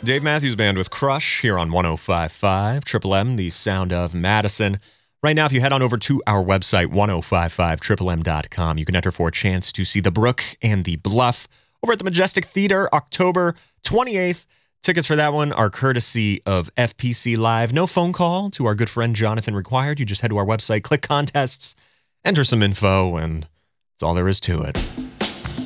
Dave Matthews Band with Crush here on 105.5 Triple M, the sound of Madison. Right now, if you head on over to our website, 1055triplem.com, you can enter for a chance to see The Brook and the Bluff over at the Majestic Theater, October 28th. Tickets for that one are courtesy of FPC Live. No phone call to our good friend Jonathan required. You just head to our website, click contests, enter some info, and that's all there is to it.